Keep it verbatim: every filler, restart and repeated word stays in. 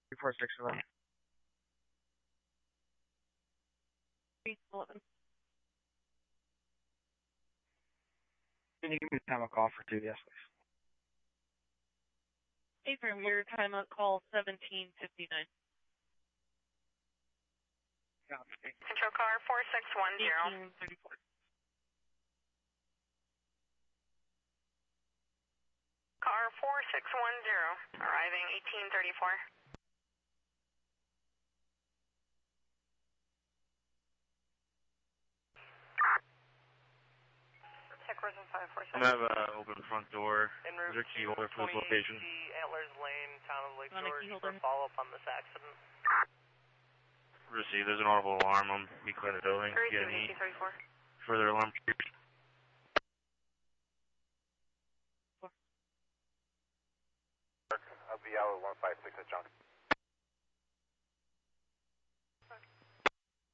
four six eleven. eleven. Can you give me the time of call for two? Yes, please. Affirm, your time on call seventeen fifty-nine. Control car four six one zero. eighteen thirty-four. Car four six one zero, arriving eighteen thirty-four. Check Horizon five four seven. I'm gonna have an open front door. Is there a key holder for this location? Antlers Lane, Town of Lake Want a George key for holder? follow-up on this accident. Receive. There's an audible alarm. I'm be clear the building. Get any eighteen thirty-four. further alarm? I'll be out at one five six at John.